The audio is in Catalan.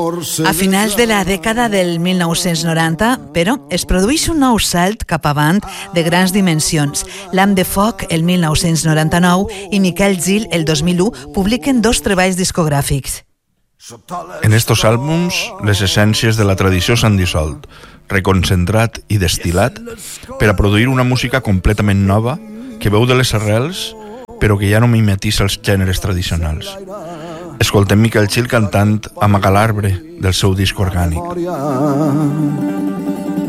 A finals de la dècada del 1990, però, es produeix un nou salt cap avant de grans dimensions. L'Am de Foc, el 1999, i Miquel Gil, el 2001, publiquen 2 treballs discogràfics. En estos àlbums, les essències de la tradició s'han dissolt, reconcentrat i destil·lat per a produir una música completament nova que veu de les arrels, però que ja no mimetissa els gèneres tradicionals. Escoltem Miquel Gil cantant Amaga l'arbre del seu disc orgànic.